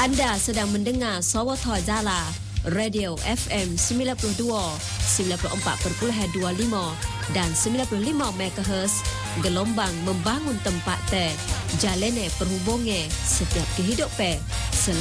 Anda sedang mendengar Sawatha Jala, Radio FM 92, 94.25 dan 95 MHz, gelombang membangun tempat te, jalene perhubungan setiap kehidupan.